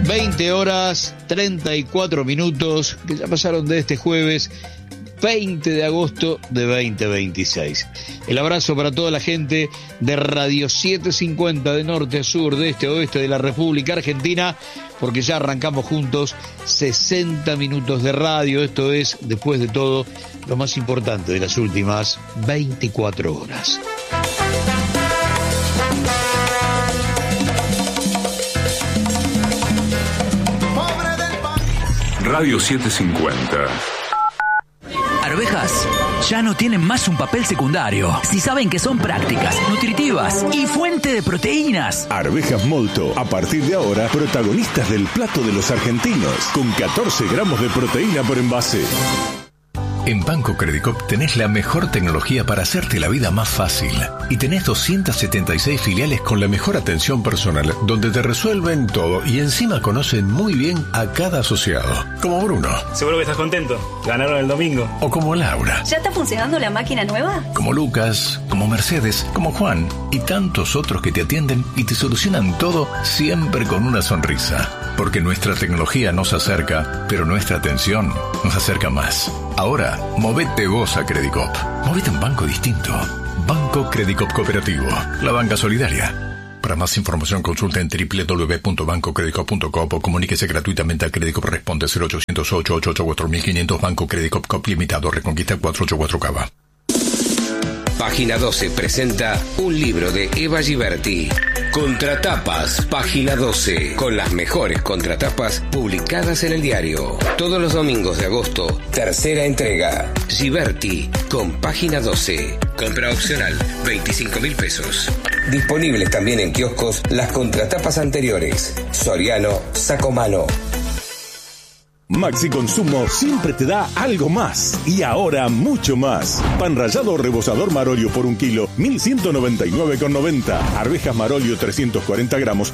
20 horas 34 minutos que ya pasaron de este jueves 20 de agosto de 2026. El abrazo para toda la gente de Radio 750 de norte a sur, de este a oeste de la República Argentina, porque ya arrancamos juntos 60 minutos de radio. Esto es, después de todo, lo más importante de las últimas 24 horas. Radio 750. Arvejas ya no tienen más un papel secundario. Si saben que son prácticas, nutritivas y fuente de proteínas. Arvejas Molto, a partir de ahora, protagonistas del plato de los argentinos, con 14 gramos de proteína por envase. En Banco Credicop tenés la mejor tecnología para hacerte la vida más fácil. Y tenés 276 filiales con la mejor atención personal, donde te resuelven todo y encima conocen muy bien a cada asociado. Como Bruno. Seguro que estás contento. Ganaron el domingo. O como Laura. ¿Ya está funcionando la máquina nueva? Como Lucas, como Mercedes, como Juan y tantos otros que te atienden y te solucionan todo siempre con una sonrisa. Porque nuestra tecnología nos acerca, pero nuestra atención nos acerca más. Ahora, movete vos a Credicop. Movete a un banco distinto. Banco Credicop Cooperativo. La banca solidaria. Para más información consulta en www.bancocredicop.com o comuníquese gratuitamente a Credicop. Responde 0800-888-4500. Banco Credicop Cop Limitado. Reconquista 484 Cava. Página 12 presenta un libro de Eva Giberti. Contratapas, página 12, con las mejores contratapas publicadas en el diario. Todos los domingos de agosto, tercera entrega. Giberti, con página 12. Compra opcional, 25.000 pesos. Disponibles también en kioscos las contratapas anteriores. Soriano, Sacomano. Maxi Consumo siempre te da algo más. Y ahora mucho más. Pan rallado rebozador Marolio por 1 kilo, 1.199,90. Arvejas Marolio 340 gramos,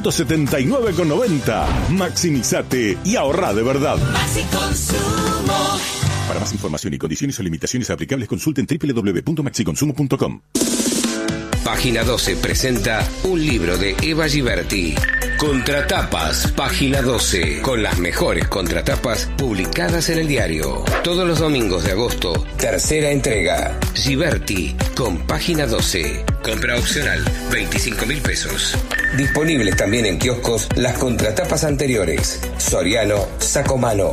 379,90. Maximizate y ahorrá de verdad. Maxi Consumo. Para más información y condiciones o limitaciones aplicables, consulten www.maxiconsumo.com. Página 12 presenta un libro de Eva Giberti. Contratapas, página 12, con las mejores contratapas publicadas en el diario. Todos los domingos de agosto, tercera entrega. Giberti, con página 12. Compra opcional, 25.000 pesos. Disponibles también en kioscos las contratapas anteriores. Soriano, Sacomano.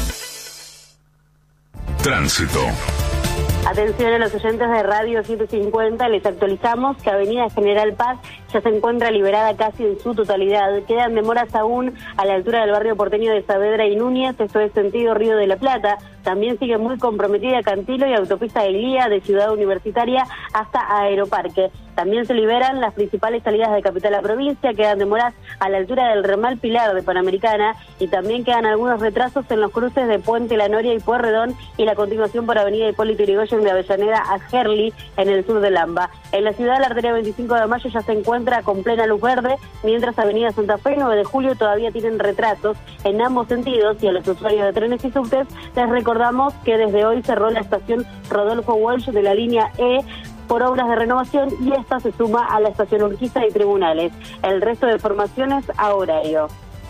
Tránsito. Atención a los oyentes de Radio 750, les actualizamos que Avenida General Paz ya se encuentra liberada casi en su totalidad. Quedan demoras aún a la altura del barrio porteño de Saavedra y Núñez, esto es sentido Río de la Plata. También sigue muy comprometida Cantilo y autopista de Guía de Ciudad Universitaria hasta Aeroparque. También se liberan las principales salidas de capital a provincia, quedan demoras a la altura del ramal Pilar de Panamericana y también quedan algunos retrasos en los cruces de Puente La Noria y Pueyrredón y la continuación por Avenida Hipólito Yrigoyen de Avellaneda a Gerli en el sur de Lamba. En la ciudad la arteria 25 de mayo ya se encuentra con plena luz verde, mientras Avenida Santa Fe y 9 de julio todavía tienen retrasos en ambos sentidos y a los usuarios de trenes y subtes les recordamos que desde hoy cerró la estación Rodolfo Walsh de la línea E por obras de renovación y esta se suma a la estación Urquiza y Tribunales. El resto de formaciones a horario.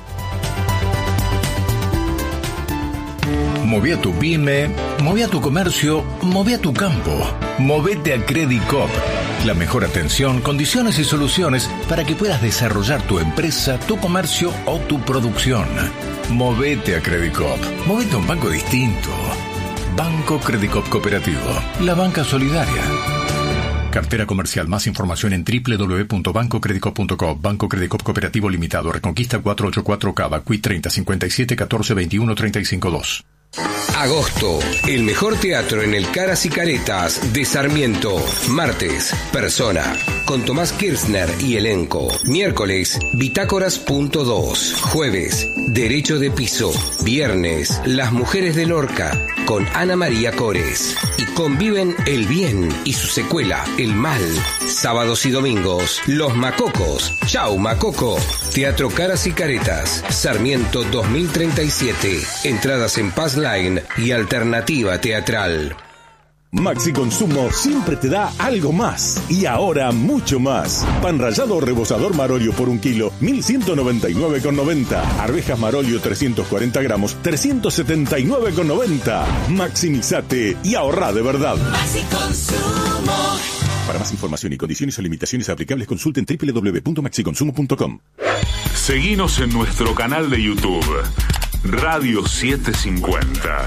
Moví a tu pyme, moví a tu comercio, moví a tu campo. Movete a Credicop. La mejor atención, condiciones y soluciones para que puedas desarrollar tu empresa, tu comercio o tu producción. Movete a Credicop. Movete a un banco distinto. Banco Credicop Cooperativo. La banca solidaria. Cartera comercial. Más información en www.bancocredicop.com. Banco Credicop Cooperativo Limitado. Reconquista 484 Cava. Qui 30 57 14 21 35 2. Agosto, el mejor teatro en el Caras y Caretas de Sarmiento. Martes, Persona, con Tomás Kirchner y elenco. Miércoles, Bitácoras.2. Jueves, Derecho de Piso. Viernes, Las Mujeres de Lorca, con Ana María Cores. Y conviven el bien y su secuela, el mal. Sábados y domingos, Los Macocos. Chau, Macoco. Teatro Caras y Caretas, Sarmiento 2037. Entradas en Paz Line y Alternativa Teatral. Maxi Consumo siempre te da algo más. Y ahora mucho más. Pan rallado o rebozador Marolio por 1 kilo, 1.199,90. Arvejas Marolio 340 gramos, 379,90. Maximizate y ahorrá de verdad. Maxi Consumo. Para más información y condiciones o limitaciones aplicables, consulten www.maxiconsumo.com. Seguinos en nuestro canal de YouTube, Radio 750.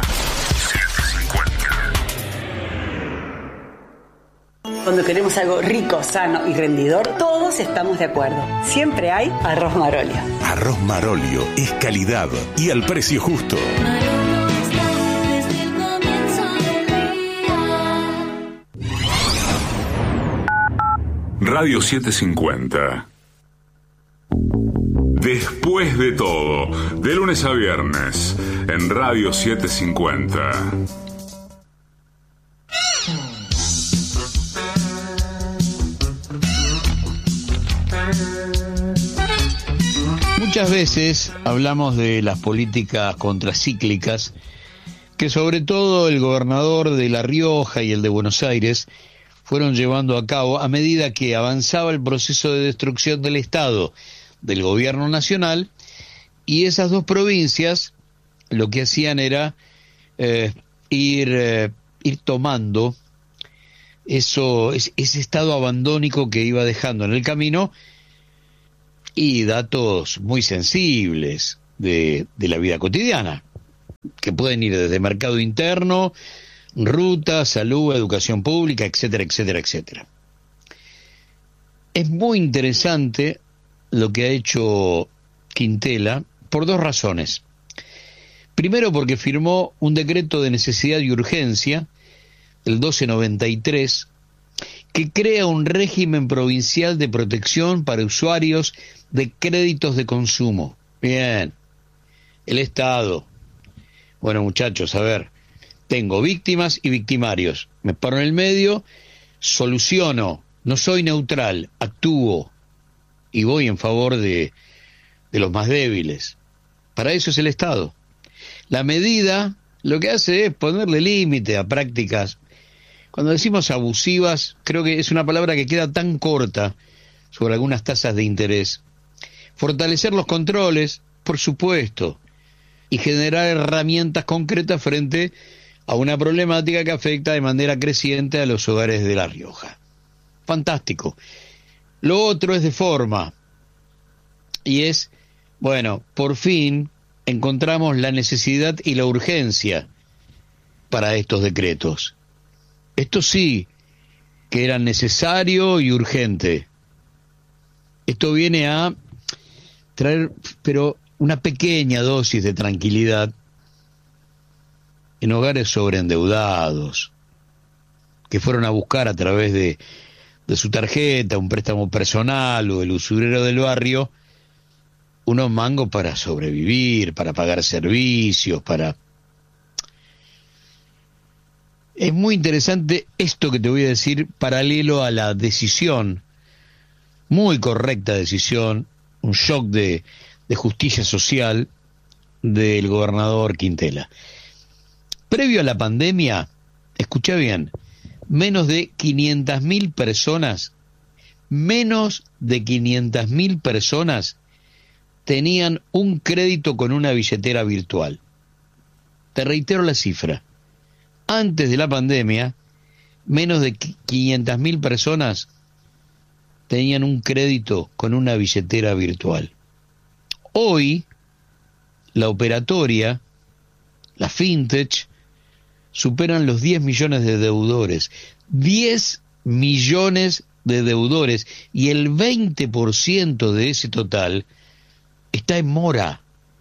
Cuando queremos algo rico, sano y rendidor, todos estamos de acuerdo. Siempre hay arroz Marolio. Arroz Marolio es calidad y al precio justo. Radio 750. Después de todo, de lunes a viernes, en Radio 750. Muchas veces hablamos de las políticas contracíclicas que sobre todo el gobernador de La Rioja y el de Buenos Aires fueron llevando a cabo a medida que avanzaba el proceso de destrucción del Estado, del gobierno nacional, y esas dos provincias lo que hacían era ir tomando ese estado abandónico que iba dejando en el camino, y datos muy sensibles de la vida cotidiana, que pueden ir desde mercado interno, ruta, salud, educación pública, etcétera, etcétera, etcétera. Es muy interesante lo que ha hecho Quintela por dos razones. Primero, porque firmó un decreto de necesidad y urgencia, el 1293, que crea un régimen provincial de protección para usuarios de créditos de consumo. Bien, el Estado. Bueno, muchachos, a ver, tengo víctimas y victimarios. Me paro en el medio, soluciono, no soy neutral, actúo y voy en favor de los más débiles. Para eso es el Estado. La medida lo que hace es ponerle límite a prácticas. Cuando decimos abusivas, creo que es una palabra que queda tan corta sobre algunas tasas de interés. Fortalecer los controles, por supuesto, y generar herramientas concretas frente a una problemática que afecta de manera creciente a los hogares de La Rioja. Fantástico. Lo otro es de forma, y es, bueno, por fin encontramos la necesidad y la urgencia para estos decretos. Esto sí, que era necesario y urgente. Esto viene a traer, pero una pequeña dosis de tranquilidad en hogares sobreendeudados, que fueron a buscar a través de su tarjeta, un préstamo personal o el usurero del barrio, unos mangos para sobrevivir, para pagar servicios, para... Es muy interesante esto que te voy a decir, paralelo a la decisión, muy correcta decisión, un shock de justicia social del gobernador Quintela. Previo a la pandemia, escucha bien, menos de 500.000 personas tenían un crédito con una billetera virtual. Te reitero la cifra. Antes de la pandemia, menos de 500.000 personas tenían un crédito con una billetera virtual. Hoy, la operatoria, la fintech, superan los 10 millones de deudores. 10 millones de deudores, y el 20% de ese total está en mora.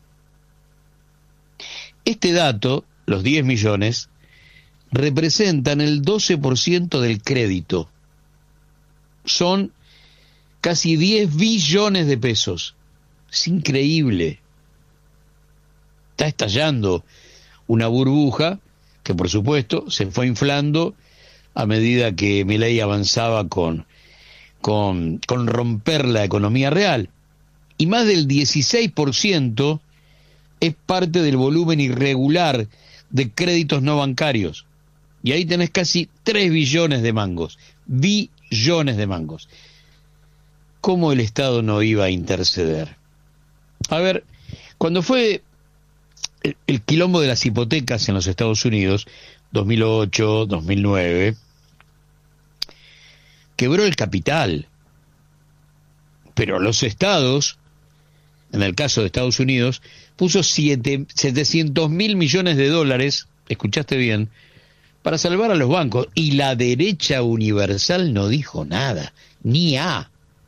Este dato, los 10 millones, representan el 12% del crédito. Son casi 10 billones de pesos. Es increíble. Está estallando una burbuja que, por supuesto, se fue inflando a medida que Milei avanzaba con romper la economía real. Y más del 16% es parte del volumen irregular de créditos no bancarios. Y ahí tenés casi 3 billones de mangos. Billones de mangos. ¿Cómo el Estado no iba a interceder? A ver, cuando fue el quilombo de las hipotecas en los Estados Unidos, 2008, 2009, quebró el capital. Pero los estados, en el caso de Estados Unidos, puso 700 mil millones de dólares, escuchaste bien, para salvar a los bancos. Y la derecha universal no dijo nada, ni a.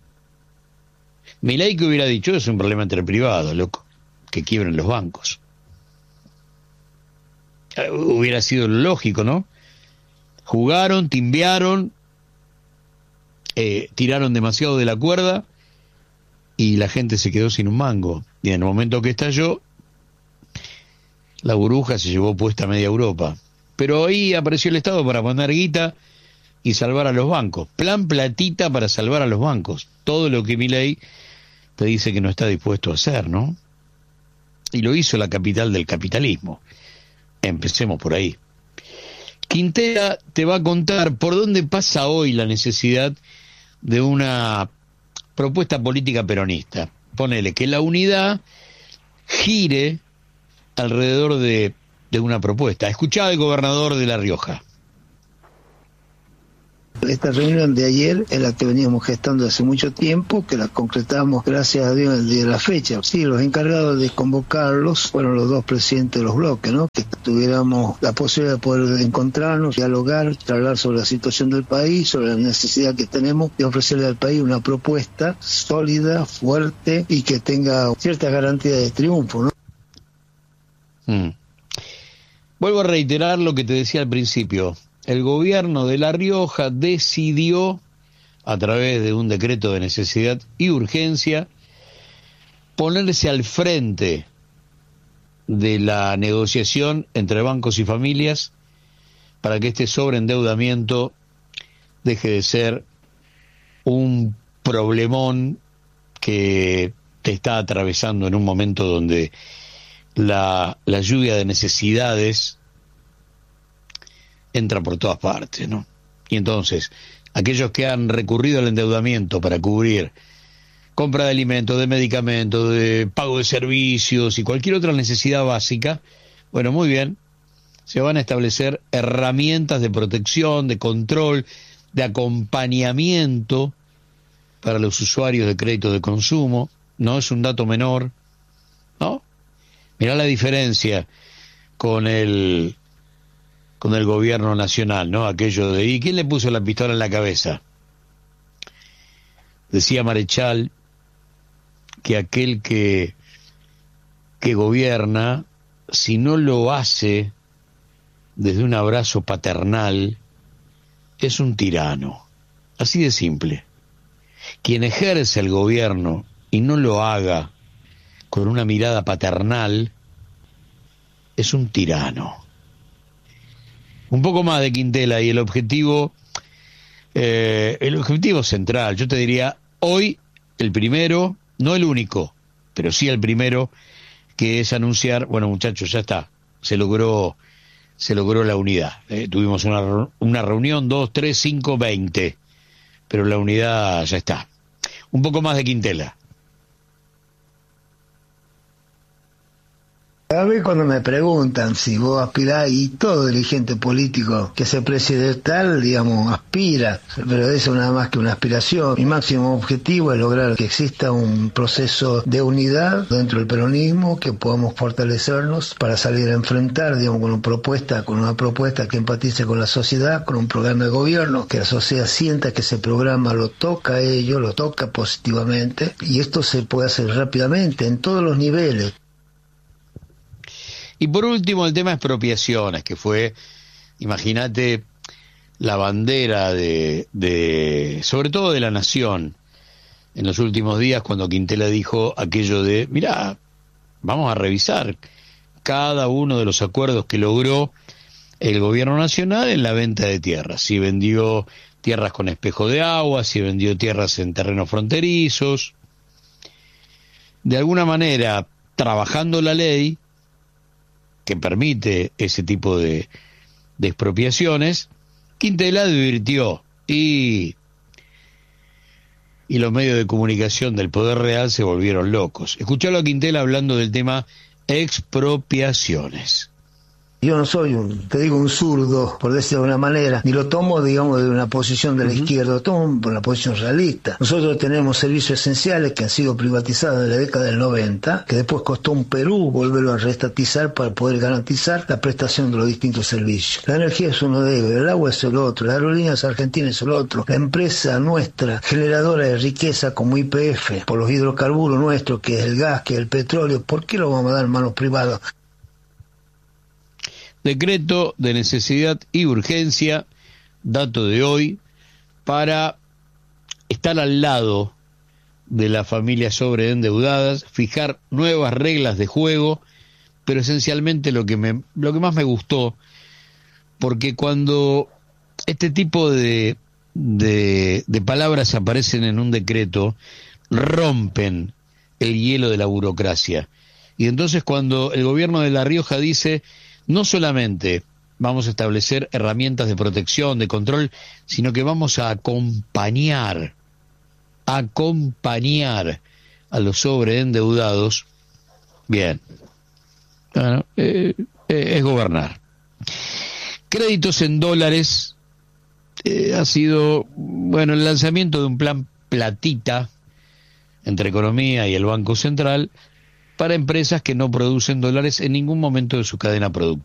Milei que hubiera dicho, es un problema entre privados, loco, que quiebren los bancos. Hubiera sido lógico, ¿no? Jugaron, timbearon, tiraron demasiado de la cuerda y la gente se quedó sin un mango. Y en el momento que estalló, la burbuja se llevó puesta a media Europa. Pero ahí apareció el Estado para poner guita y salvar a los bancos. Plan platita para salvar a los bancos. Todo lo que Milei te dice que no está dispuesto a hacer, ¿no? Y lo hizo la capital del capitalismo. Empecemos por ahí. Quintela te va a contar por dónde pasa hoy la necesidad de una propuesta política peronista. Ponele que la unidad gire alrededor de una propuesta. Escuchá al gobernador de La Rioja. Esta reunión de ayer es la que veníamos gestando hace mucho tiempo, que la concretamos, gracias a Dios, el día de la fecha. Sí, los encargados de convocarlos fueron los dos presidentes de los bloques, ¿no? Que tuviéramos la posibilidad de poder encontrarnos, dialogar, hablar sobre la situación del país, sobre la necesidad que tenemos de ofrecerle al país una propuesta sólida, fuerte y que tenga cierta garantía de triunfo, ¿no? Vuelvo a reiterar lo que te decía al principio. El gobierno de La Rioja decidió, a través de un decreto de necesidad y urgencia, ponerse al frente de la negociación entre bancos y familias para que este sobreendeudamiento deje de ser un problemón que te está atravesando en un momento donde la lluvia de necesidades entra por todas partes, ¿no? Y entonces, aquellos que han recurrido al endeudamiento para cubrir compra de alimentos, de medicamentos, de pago de servicios y cualquier otra necesidad básica, bueno, muy bien, se van a establecer herramientas de protección, de control, de acompañamiento para los usuarios de crédito de consumo. No es un dato menor, ¿no? Mirá la diferencia con el gobierno nacional, ¿no? Aquello de, ¿y quién le puso la pistola en la cabeza? Decía Marechal que aquel que gobierna, si no lo hace desde un abrazo paternal, es un tirano. Así de simple. Quien ejerce el gobierno y no lo haga con una mirada paternal, es un tirano. Un poco más de Quintela y el objetivo central, yo te diría, hoy el primero, no el único, pero sí el primero, que es anunciar, bueno muchachos, ya está, se logró la unidad. Tuvimos una reunión, 2, 3, 5, 20, pero la unidad ya está. Un poco más de Quintela. A mí cuando me preguntan si vos aspirás, y todo dirigente político que se preside tal, digamos, aspira, pero eso nada más que una aspiración. Mi máximo objetivo es lograr que exista un proceso de unidad dentro del peronismo, que podamos fortalecernos para salir a enfrentar, digamos, con una propuesta que empatice con la sociedad, con un programa de gobierno, que la sociedad sienta que ese programa lo toca a ellos, lo toca positivamente, y esto se puede hacer rápidamente, en todos los niveles. Y por último, el tema de expropiaciones, que fue, imagínate, la bandera sobre todo de la nación, en los últimos días, cuando Quintela dijo aquello de, mirá, vamos a revisar cada uno de los acuerdos que logró el gobierno nacional en la venta de tierras. Si vendió tierras con espejo de agua, si vendió tierras en terrenos fronterizos. De alguna manera, trabajando la ley que permite ese tipo de de expropiaciones, Quintela advirtió y los medios de comunicación del Poder Real se volvieron locos. Escuchalo a Quintela hablando del tema expropiaciones. Yo no soy un zurdo, por decirlo de alguna manera, ni lo tomo, digamos, de una posición de la izquierda, lo tomo por una posición realista. Nosotros tenemos servicios esenciales que han sido privatizados en la década del 90, que después costó un Perú volverlo a reestatizar para poder garantizar la prestación de los distintos servicios. La energía es uno de ellos, el agua es el otro, las aerolíneas argentinas es el otro, la empresa nuestra, generadora de riqueza como YPF, por los hidrocarburos nuestros, que es el gas, que es el petróleo, ¿por qué lo vamos a dar en manos privadas? Decreto de necesidad y urgencia, dato de hoy, para estar al lado de las familias sobreendeudadas, fijar nuevas reglas de juego, pero esencialmente lo que más me gustó, porque cuando este tipo de palabras aparecen en un decreto, rompen el hielo de la burocracia. Y entonces cuando el gobierno de La Rioja dice, no solamente vamos a establecer herramientas de protección, de control, sino que vamos a acompañar a los sobreendeudados, bien, bueno, es gobernar. Créditos en dólares, ha sido, bueno, el lanzamiento de un plan platita entre Economía y el Banco Central para empresas que no producen dólares en ningún momento de su cadena productiva.